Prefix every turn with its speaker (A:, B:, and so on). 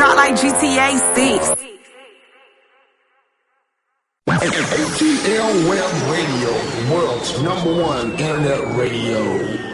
A: drop like GTA 6.
B: ATL Web Radio, the world's #1 internet radio.